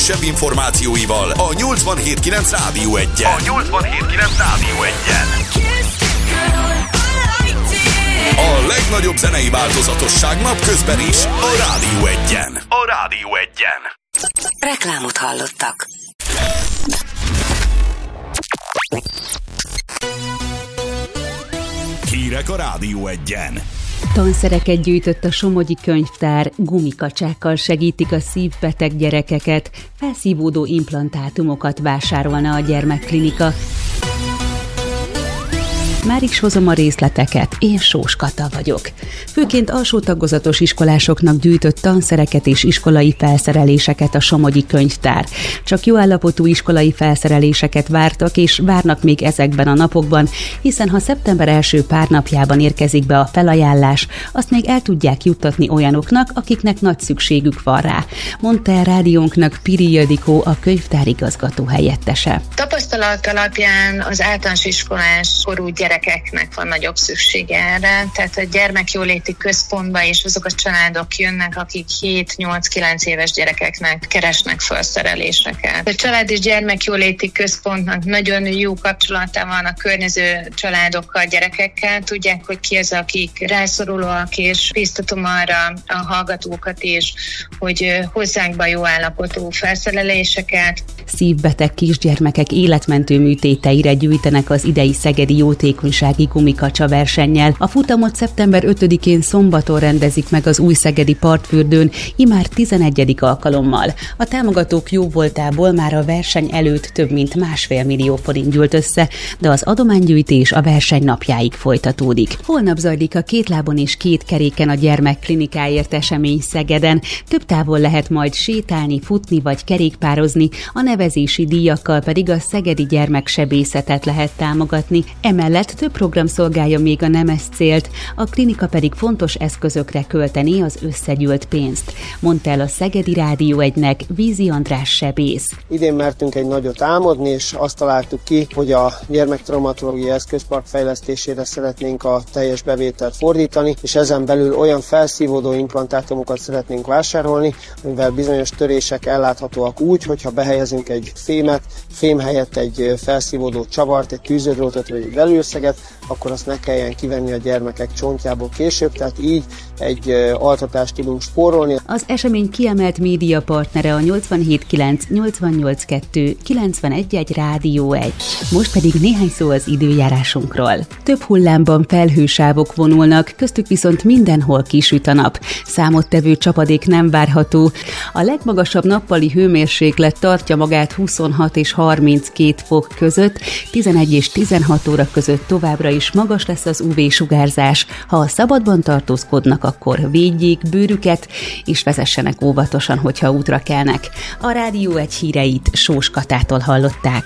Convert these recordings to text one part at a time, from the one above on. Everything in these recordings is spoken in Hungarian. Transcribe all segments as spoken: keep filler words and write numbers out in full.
Sebb információival a nyolcvanhét kilenc Rádió egyen. A nyolcvanhét kilenc Rádió egyen. A legnagyobb zenei változatosság napközben is a Rádió egyen. A Rádió egyen. Reklámot hallottak. Hírek a Rádió egyen. Tanszereket gyűjtött a Somogyi Könyvtár, gumikacsákkal segítik a szívbeteg gyerekeket, felszívódó implantátumokat vásárolna a gyermekklinika. Már is hozom a részleteket, én Sós Kata vagyok. Főként alsó tagozatos iskolásoknak gyűjtött tanszereket és iskolai felszereléseket a Somogyi Könyvtár. Csak jó állapotú iskolai felszereléseket vártak, és várnak még ezekben a napokban, hiszen ha szeptember első pár napjában érkezik be a felajánlás, azt még el tudják juttatni olyanoknak, akiknek nagy szükségük van rá, mondta el rádiónknak Piri Ildikó, a könyvtár igazgató helyettese. Tapasztalat alapján az általános iskolás korú gyerekeknek van nagyobb szüksége erre, tehát a gyermekjóléti központba is azok a családok jönnek, akik hét-nyolc-kilenc éves gyerekeknek keresnek felszereléseket. A család és gyermekjóléti központnak nagyon jó kapcsolata van a környező családokkal, gyerekekkel, tudják, hogy ki az, akik rászorulóak, és biztatom arra a hallgatókat is, hogy hozzák be jó állapotú felszereléseket. Szívbeteg kisgyermekek életmentő műtéteire gyűjtenek az idei szegedi jótékonysági gumikacsa versennyel. A futamot szeptember ötödikén szombaton rendezik meg az Újszegedi partfürdőn, immár tizenegyedik alkalommal. A támogatók jóvoltából már a verseny előtt több mint másfél millió forint gyűlt össze, de az adománygyűjtés a verseny napjáig folytatódik. Holnap zajlik a két lábon és két keréken a gyermekklinikáért esemény Szegeden. Több távol lehet majd sétálni, futni vagy kerékpározni, a nevezési díjakkal pedig a szegedi gyermeksebészetet lehet támogatni. Emellett több program szolgálja még a nemes célt, a klinika pedig fontos eszközökre költené az összegyűlt pénzt, mondta el a Szegedi Rádió egynek Vízi András sebész. Idén mertünk egy nagyot álmodni, és azt találtuk ki, hogy a gyermektraumatológiai eszközpark fejlesztésére szeretnénk a teljes bevételt fordítani, és ezen belül olyan felszívódó implantátumokat szeretnénk vásárolni, mivel bizonyos törések elláthatóak úgy, hogyha behelyezünk egy fémet, fém helyett egy felszívódó csavart, egy tűződrótot vagy egy velőszeget, akkor azt ne kelljen kivenni a gyermekek csontjából később, tehát így egy altatást tudunk spórolni. Az esemény kiemelt médiapartnere a nyolcvanhét kilenc nyolcvannyolc kettő kilencvenegy egy Rádió egy. Most pedig néhány szó az időjárásunkról. Több hullámban felhősávok vonulnak, köztük viszont mindenhol kisüt a nap. Számottevő csapadék nem várható. A legmagasabb nappali hőmérséklet tartja magát huszonhat és harminckét fok között, tizenegy és tizenhat óra között továbbra is magas lesz az ú vé-sugárzás. Ha a szabadban tartózkodnak, akkor védjék bőrüket, és vezessenek óvatosan, hogyha útra kelnek. A Rádió egy híreit Sós Katától hallották.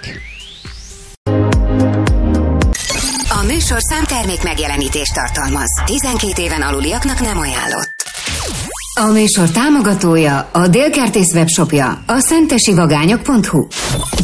A műsor számtermék megjelenítést tartalmaz. tizenkét éven aluliaknak nem ajánlott. A műsor támogatója, a Délkertész webshopja, a szentesivagányok pont hu.